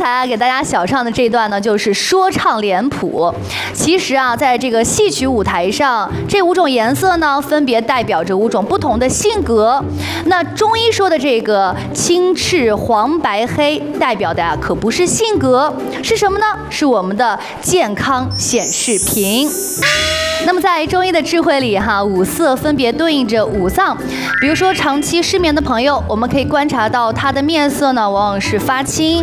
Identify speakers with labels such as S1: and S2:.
S1: 才给大家小唱的这段呢，就是说唱脸谱。其实啊，在这个戏曲舞台上，这5种颜色呢，分别代表着5种不同的性格。那中医说的这个青、赤、黄、白、黑，代表的呀，可不是性格，是什么呢？是我们的健康显示屏。那么在中医的智慧里哈，5色分别对应着5脏。比如说长期失眠的朋友，我们可以观察到他的面色呢，往往是发青。